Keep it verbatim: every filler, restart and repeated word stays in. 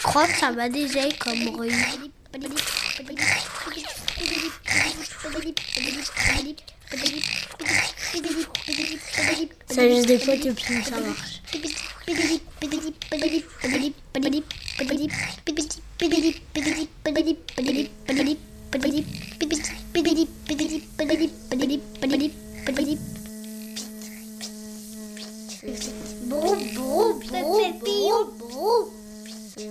crois que ça va déjà comme bruit. C'est juste des fois que puis ça marche.